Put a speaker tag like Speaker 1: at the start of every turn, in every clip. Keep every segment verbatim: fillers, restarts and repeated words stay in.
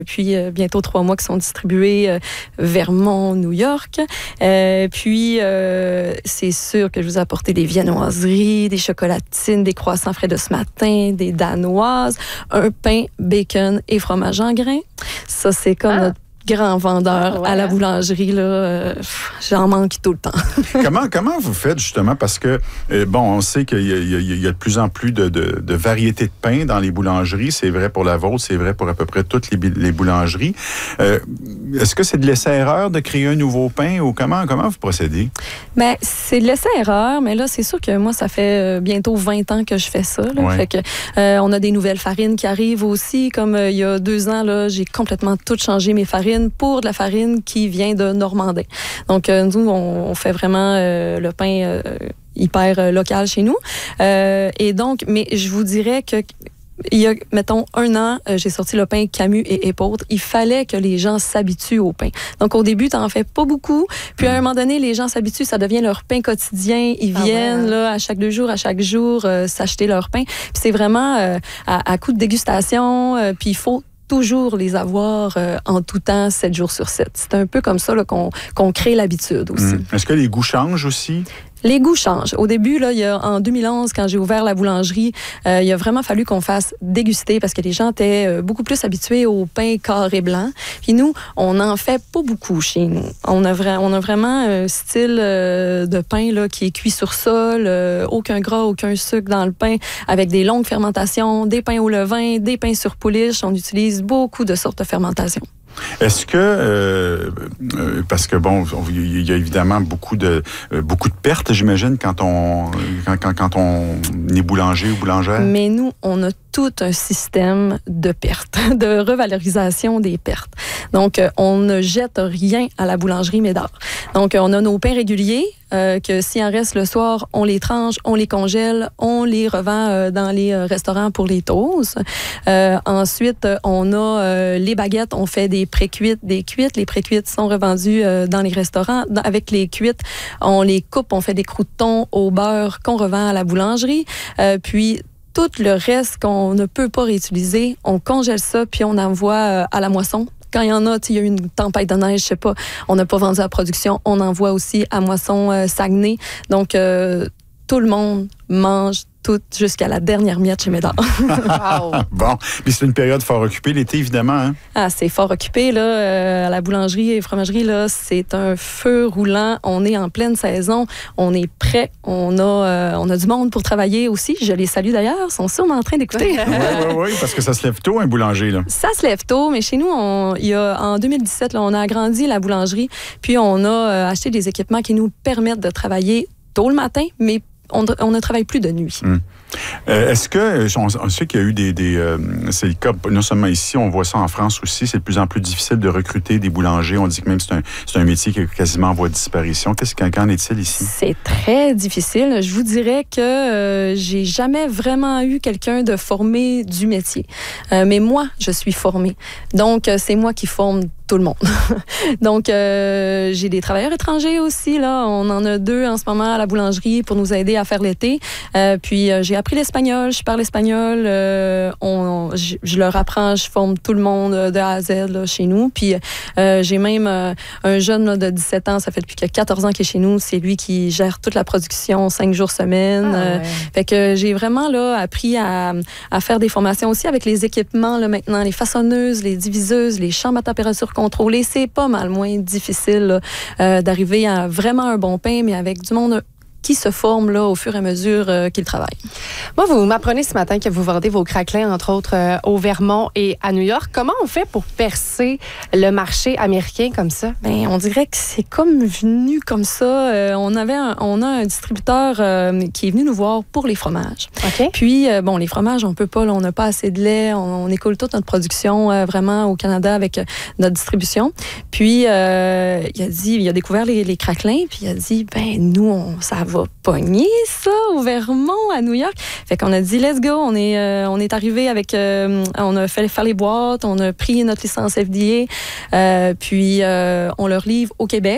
Speaker 1: Depuis euh, bientôt trois mois qui sont distribués euh, Vermont, New York. Euh, puis, euh, c'est sûr que je vous ai apporté des viennoiseries, des chocolatines, des croissants frais de ce matin, des danoises, un pain, bacon et fromage en grains. Ça, c'est comme ah. notre grand vendeur ah, ouais. à la boulangerie. Là, euh, j'en manque tout le temps.
Speaker 2: comment, comment vous faites, justement? Parce que, euh, bon, on sait qu'il y a, il y a, il y a de plus en plus de, de, de variétés de pain dans les boulangeries. C'est vrai pour la vôtre, c'est vrai pour à peu près toutes les, les boulangeries. Euh, est-ce que c'est de l'essai-erreur de créer un nouveau pain ou comment, comment vous procédez? Bien,
Speaker 1: c'est de l'essai-erreur, mais là, c'est sûr que moi, ça fait euh, bientôt vingt ans que je fais ça. Là.
Speaker 2: Ouais.
Speaker 1: Fait que, euh, on a des nouvelles farines qui arrivent aussi. Comme euh, il y a deux ans, là, j'ai complètement tout changé mes farines pour de la farine qui vient de Normandin. Donc, euh, nous, on, on fait vraiment euh, le pain euh, hyper euh, local chez nous. Euh, et donc, mais je vous dirais que il y a, mettons, un an, euh, j'ai sorti le pain Camus et épeautre. Il fallait que les gens s'habituent au pain. Donc, au début, t'en fais pas beaucoup. Puis, à un moment donné, les gens s'habituent. Ça devient leur pain quotidien. Ils ah viennent, ouais. là, à chaque deux jours, à chaque jour, euh, s'acheter leur pain. Puis, c'est vraiment euh, à, à coup de dégustation. Euh, puis, il faut toujours les avoir euh, en tout temps, sept jours sur sept. C'est un peu comme ça là, qu'on, qu'on crée l'habitude aussi.
Speaker 2: Mmh. Est-ce que les goûts changent aussi?
Speaker 1: Les goûts changent. Au début, là, il y a, en deux mille onze, quand j'ai ouvert la boulangerie, euh, il a vraiment fallu qu'on fasse déguster parce que les gens étaient euh, beaucoup plus habitués au pain carré blanc. Puis nous, on n'en fait pas beaucoup chez nous. On a, vra- on a vraiment un style euh, de pain là, qui est cuit sur sol, euh, aucun gras, aucun sucre dans le pain, avec des longues fermentations, des pains au levain, des pains sur pouliche. On utilise beaucoup de sortes de fermentation.
Speaker 2: Est-ce que, euh, euh, parce que bon, il y a évidemment beaucoup de euh, beaucoup de pertes, j'imagine, quand on quand, quand, quand on est boulanger ou boulangère.
Speaker 1: Mais nous, on a tout un système de pertes, de revalorisation des pertes. Donc, euh, on ne jette rien à la boulangerie Médard. Donc, euh, on a nos pains réguliers, euh, que s'il en reste le soir, on les tranche, on les congèle, on les revend euh, dans les euh, restaurants pour les toasts. Euh, ensuite, on a euh, les baguettes, on fait des pré-cuites, des cuites. Les pré-cuites sont revendues euh, dans les restaurants. Dans, avec les cuites, on les coupe, on fait des croûtons au beurre qu'on revend à la boulangerie. Euh, puis, tout le reste qu'on ne peut pas réutiliser, on congèle ça, puis on envoie euh, à la moisson. Quand il y en a, il y a eu une tempête de neige, je sais pas, on n'a pas vendu à la production, on envoie aussi à Moisson euh, Saguenay. Donc, euh, tout le monde mange tout jusqu'à la dernière miette chez Médard.
Speaker 2: Wow. Bon, puis c'est une période fort occupée l'été, évidemment. Hein?
Speaker 1: Ah, c'est fort occupé, là. Euh, à la boulangerie et fromagerie, là, c'est un feu roulant. On est en pleine saison. On est prêt. On a, euh, on a du monde pour travailler aussi. Je les salue d'ailleurs. Ils sont sûrement en train d'écouter.
Speaker 2: Oui, oui, oui, parce que ça se lève tôt, un boulanger, là.
Speaker 1: Ça se lève tôt, mais chez nous, on, il y a, en deux mille dix-sept, là, on a agrandi la boulangerie. Puis, on a euh, acheté des équipements qui nous permettent de travailler tôt le matin, mais on, on ne travaille plus de nuit.
Speaker 2: Hum. Euh, est-ce que, on, on sait qu'il y a eu des, des euh, c'est le cas non seulement ici, on voit ça en France aussi, c'est de plus en plus difficile de recruter des boulangers. On dit que même c'est un, c'est un métier qui est quasiment en voie de disparition. Qu'est-ce qu'en est-il ici?
Speaker 1: C'est très difficile. Je vous dirais que euh, j'ai jamais vraiment eu quelqu'un de formé du métier. Euh, mais moi, je suis formée. Donc, euh, c'est moi qui forme tout le monde. Donc, euh, j'ai des travailleurs étrangers aussi. Là. On en a deux en ce moment à la boulangerie pour nous aider à faire l'été. Euh, puis, euh, j'ai appris l'espagnol. Je parle espagnol. Euh, on, je, je leur apprends. Je forme tout le monde de A à Z là, chez nous. Puis, euh, j'ai même euh, un jeune là, de dix-sept ans. Ça fait depuis quatorze ans qu'il est chez nous. C'est lui qui gère toute la production, cinq jours semaine. Ah, ouais. euh, fait que j'ai vraiment là, appris à, à faire des formations aussi avec les équipements là, maintenant. Les façonneuses, les diviseuses, les chambres à température contrôlée. C'est pas mal moins difficile là, euh, d'arriver à vraiment un bon pain, mais avec du monde qui se forme là, au fur et à mesure euh, qu'ils travaillent.
Speaker 3: Moi, vous m'apprenez ce matin que vous vendez vos craquelins, entre autres, euh, au Vermont et à New York. Comment on fait pour percer le marché américain comme ça?
Speaker 1: Bien, on dirait que c'est comme venu comme ça. Euh, on avait un, on a un distributeur euh, qui est venu nous voir pour les fromages.
Speaker 3: Okay.
Speaker 1: Puis, euh, bon, les fromages, on peut pas, là, on n'a pas assez de lait. On, on écoule toute notre production euh, vraiment au Canada avec euh, notre distribution. Puis, euh, il a dit, il a découvert les, les craquelins, puis il a dit, ben nous, on, ça va pogner ça au Vermont, à New York. Fait qu'on a dit, let's go. On est, euh, on est arrivé avec, euh, on a fait faire les boîtes, on a pris notre licence F D A, euh, puis euh, on leur livre au Québec.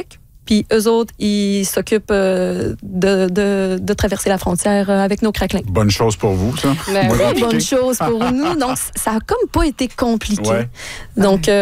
Speaker 1: Puis eux autres, ils s'occupent euh, de, de, de traverser la frontière euh, avec nos craquelins.
Speaker 2: Bonne chose pour vous, ça.
Speaker 3: Ben
Speaker 2: Moi,
Speaker 3: oui,
Speaker 2: j'ai
Speaker 1: Bonne
Speaker 2: piqué.
Speaker 1: chose pour nous. Donc, ça a comme pas été compliqué.
Speaker 2: Ouais.
Speaker 1: Donc, euh,